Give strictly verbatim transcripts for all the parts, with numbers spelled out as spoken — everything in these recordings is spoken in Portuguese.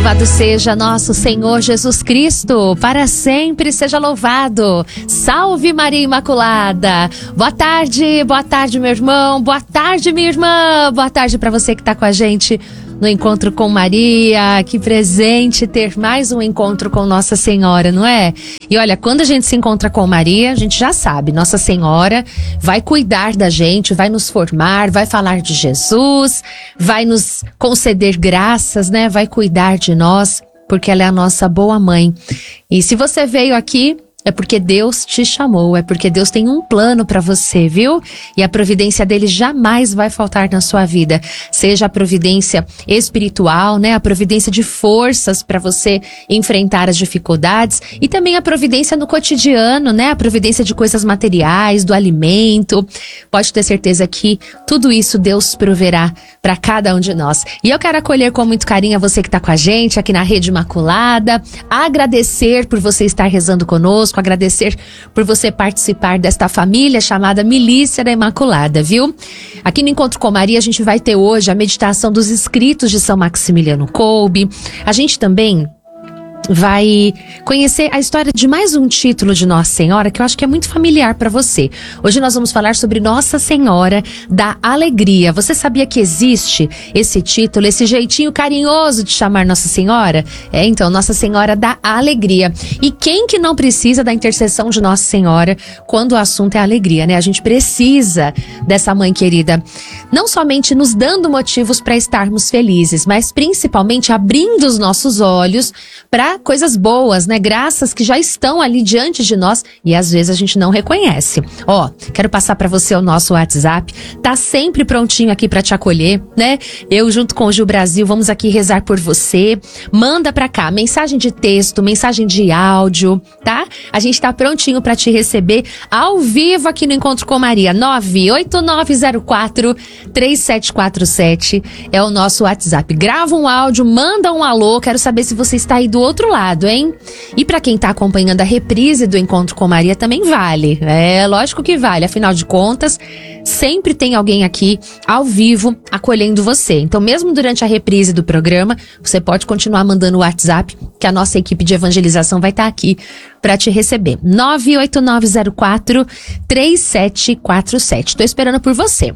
Louvado seja nosso Senhor Jesus Cristo, para sempre seja louvado. Salve Maria Imaculada. Boa tarde, boa tarde meu irmão, boa tarde minha irmã, boa tarde para você que está com a gente no Encontro com Maria. Que presente ter mais um encontro com Nossa Senhora, não é? E olha, quando a gente se encontra com Maria, a gente já sabe, Nossa Senhora vai cuidar da gente, vai nos formar, vai falar de Jesus, vai nos conceder graças, né? Vai cuidar de nós, porque ela é a nossa boa mãe. E se você veio aqui, é porque Deus te chamou, é porque Deus tem um plano para você, viu? E a providência dele jamais vai faltar na sua vida. Seja a providência espiritual, né? A providência de forças para você enfrentar as dificuldades e também a providência no cotidiano, né? A providência de coisas materiais, do alimento. Pode ter certeza que tudo isso Deus proverá para cada um de nós. E eu quero acolher com muito carinho a você que está com a gente aqui na Rede Imaculada, agradecer por você estar rezando conosco, agradecer por você participar desta família chamada Milícia da Imaculada, viu? Aqui no Encontro com Maria a gente vai ter hoje a meditação dos escritos de São Maximiliano Kolbe. A gente também vai conhecer a história de mais um título de Nossa Senhora que eu acho que é muito familiar para você. Hoje nós vamos falar sobre Nossa Senhora da Alegria. Você sabia que existe esse título, esse jeitinho carinhoso de chamar Nossa Senhora? É, então, Nossa Senhora da Alegria. E quem que não precisa da intercessão de Nossa Senhora quando o assunto é alegria, né? A gente precisa dessa mãe querida, não somente nos dando motivos para estarmos felizes, mas principalmente abrindo os nossos olhos para coisas boas, né? Graças que já estão ali diante de nós e às vezes a gente não reconhece. Ó, quero passar para você o nosso WhatsApp. Tá sempre prontinho aqui para te acolher, né? Eu junto com o Gil Brasil vamos aqui rezar por você. Manda para cá mensagem de texto, mensagem de áudio, tá? A gente tá prontinho para te receber ao vivo aqui no Encontro com Maria. nove oito nove zero quatro três sete quatro sete é o nosso WhatsApp. Grava um áudio, manda um alô. Quero saber se você está aí do outro lado, hein? E para quem tá acompanhando a reprise do Encontro com Maria também vale. É, lógico que vale. Afinal de contas, sempre tem alguém aqui ao vivo acolhendo você. Então, mesmo durante a reprise do programa, você pode continuar mandando o WhatsApp, que a nossa equipe de evangelização vai estar aqui para te receber. nove oito nove zero quatro três sete quatro sete. Tô esperando por você.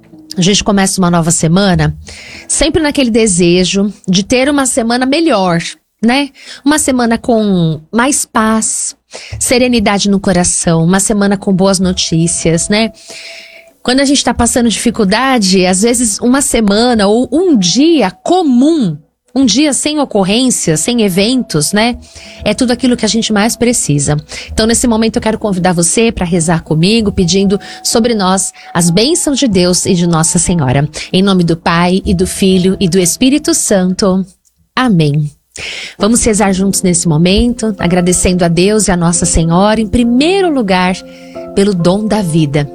A gente começa uma nova semana sempre naquele desejo de ter uma semana melhor, né? Uma semana com mais paz, serenidade no coração, uma semana com boas notícias, né? Quando a gente tá passando dificuldade, às vezes uma semana ou um dia comum, um dia sem ocorrências, sem eventos, né? É tudo aquilo que a gente mais precisa. Então, nesse momento, eu quero convidar você para rezar comigo, pedindo sobre nós as bênçãos de Deus e de Nossa Senhora. Em nome do Pai, e do Filho, e do Espírito Santo. Amém. Vamos rezar juntos nesse momento, agradecendo a Deus e a Nossa Senhora, em primeiro lugar, pelo dom da vida.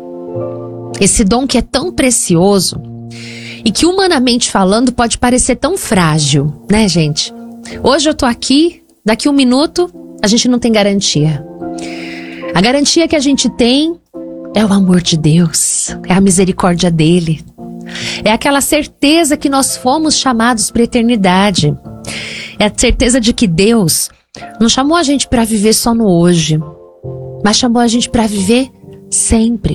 Esse dom que é tão precioso e que, humanamente falando, pode parecer tão frágil, né, gente? Hoje eu tô aqui, daqui um minuto, a gente não tem garantia. A garantia que a gente tem é o amor de Deus, é a misericórdia dele. É aquela certeza que nós fomos chamados para a eternidade. É a certeza de que Deus não chamou a gente para viver só no hoje, mas chamou a gente para viver sempre.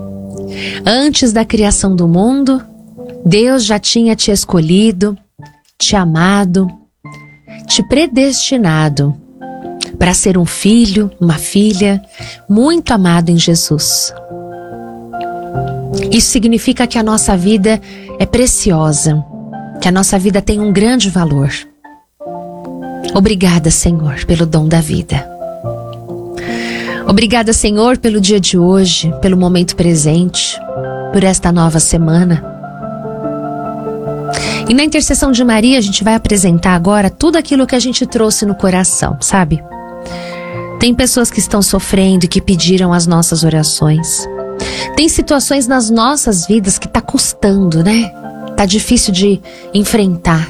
Antes da criação do mundo, Deus já tinha te escolhido, te amado, te predestinado para ser um filho, uma filha muito amado em Jesus. Isso significa que a nossa vida é preciosa, que a nossa vida tem um grande valor. Obrigada, Senhor, pelo dom da vida. Obrigada, Senhor, pelo dia de hoje, pelo momento presente, por esta nova semana. E na intercessão de Maria, a gente vai apresentar agora tudo aquilo que a gente trouxe no coração, sabe? Tem pessoas que estão sofrendo e que pediram as nossas orações. Tem situações nas nossas vidas que tá custando, né? Tá difícil de enfrentar.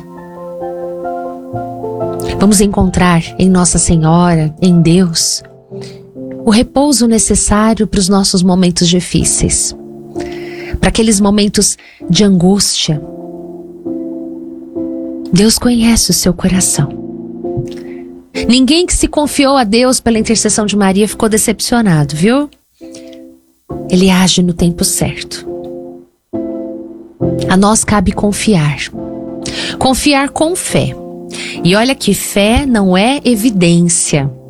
Vamos encontrar em Nossa Senhora, em Deus, o repouso necessário para os nossos momentos difíceis, para aqueles momentos de angústia, Deus conhece o seu coração. Ninguém que se confiou a Deus pela intercessão de Maria ficou decepcionado, viu? Ele age no tempo certo. A nós cabe confiar. Confiar com fé. E olha que fé não é evidência.